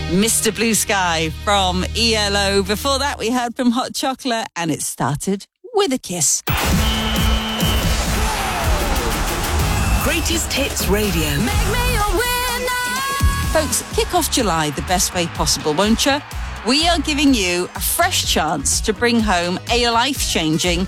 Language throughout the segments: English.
Mr. Blue Sky from ELO. Before that, we heard from Hot Chocolate, and it started with a kiss. Greatest Hits Radio. Make me a winner! Folks, kick off July the best way possible, won't you? We are giving you a fresh chance to bring home a life-changing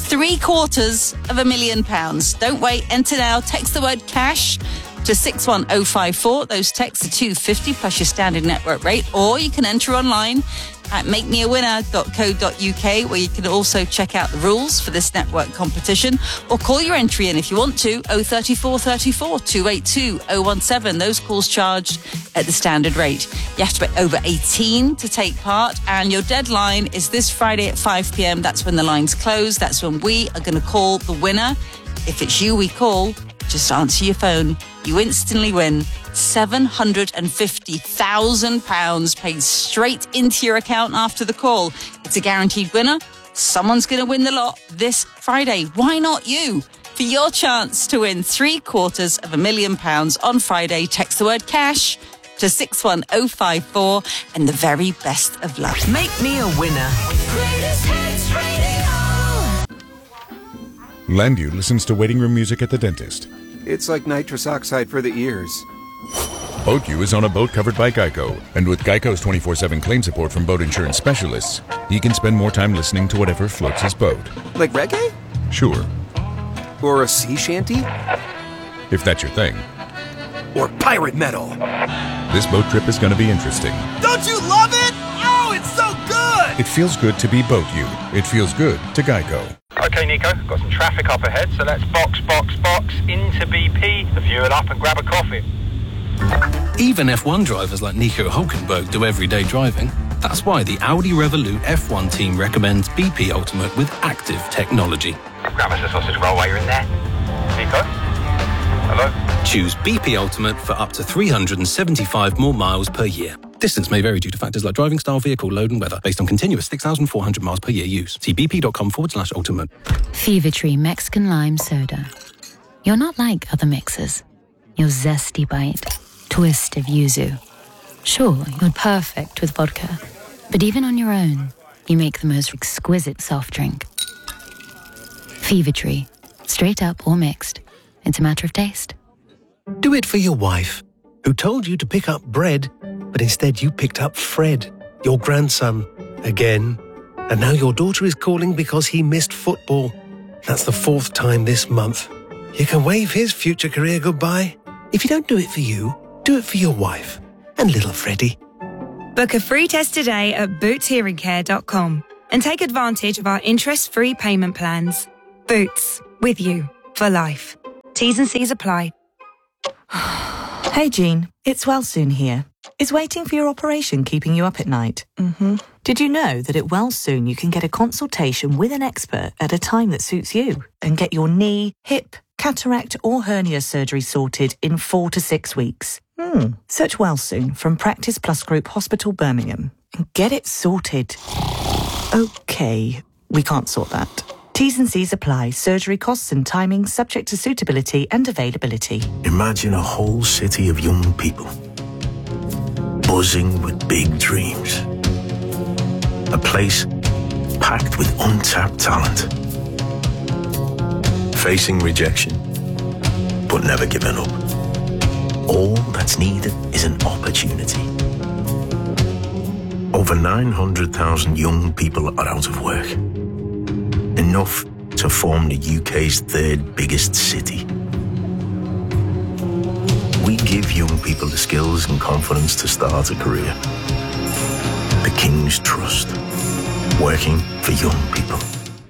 £750,000. Don't wait, enter now. Text the word cash to 61054. Those texts are $2.50 plus your standard network rate, or you can enter online at makemeawinner.co.uk, where you can also check out the rules for this network competition, or call your entry in if you want to, 03434 282 017. Those calls charged at the standard rate. You have to be over 18 to take part, and your deadline is this Friday at 5 p.m. That's when the lines close. That's when we are going to call the winner. If it's you we call, just answer your phone. You instantly win £750,000 paid straight into your account after the call. It's a guaranteed winner. Someone's going to win the lot this Friday. Why not you? For your chance to win £750,000 on Friday, text the word cash to 61054, and the very best of luck. Make me a winner. Greatest Hits Radio. Landu listens to waiting room music at the dentist. It's like nitrous oxide for the ears. BoatU is on a boat covered by Geico, and with Geico's 24/7 claim support from boat insurance specialists, he can spend more time listening to whatever floats his boat. Like reggae? Sure, Or a sea shanty? if that's your thing. Or pirate metal? This boat trip is going to be interesting. Don't you love it? Oh, it's so good! It feels good to be BoatU. It feels good to Geico. Okay, Nico, got some traffic up ahead, so let's box into BP, fuel up and grab a coffee. Even F1 drivers like Nico Hulkenberg do everyday driving. That's why the Audi Revolut F1 team recommends BP Ultimate with active technology. Grab us a sausage roll while you're in there. Nico? Hello? Choose BP Ultimate for up to 375 more miles per year. Distance may vary due to factors like driving style, vehicle load and weather, based on continuous 6,400 miles per year use. See bp.com/ultimate. Fever Tree Mexican Lime Soda. You're not like other mixers. Your zesty bite, twist of yuzu. Sure, you're perfect with vodka, but even on your own, you make the most exquisite soft drink. Fever Tree. Straight up or mixed. It's a matter of taste. Do it for your wife, who told you to pick up bread, but instead you picked up Fred, your grandson, again. And now your daughter is calling because he missed football. That's the 4th time this month. You can wave his future career goodbye. If you don't do it for you, do it for your wife and little Freddie. Book a free test today at bootshearingcare.com and take advantage of our interest-free payment plans. Boots, with you for life. T's and C's apply. Hey Jean, it's Wellsoon here. Is waiting for your operation keeping you up at night? Did you know that at Wellsoon you can get a consultation with an expert at a time that suits you and get your knee, hip, cataract or hernia surgery sorted in 4 to 6 weeks? Search Wellsoon from Practice Plus Group Hospital Birmingham and get it sorted. Okay, we can't sort that. T's and C's apply. Surgery costs and timing subject to suitability and availability. Imagine a whole city of young people buzzing with big dreams. A place packed with untapped talent. Facing rejection, but never giving up. All that's needed is an opportunity. Over 900,000 young people are out of work. Enough to form the UK's 3rd biggest city. We give young people the skills and confidence to start a career. The King's Trust. Working for young people.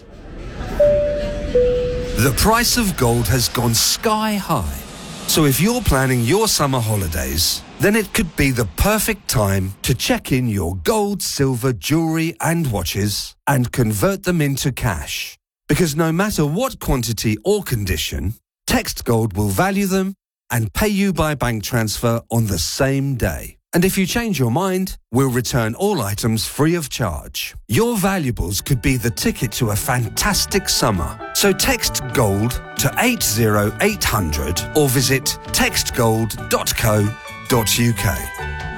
The price of gold has gone sky high. So if you're planning your summer holidays, then it could be the perfect time to check in your gold, silver, jewellery and watches and convert them into cash. Because no matter what quantity or condition, Text Gold will value them and pay you by bank transfer on the same day. And if you change your mind, we'll return all items free of charge. Your valuables could be the ticket to a fantastic summer. So text GOLD to 80800 or visit textgold.co.uk.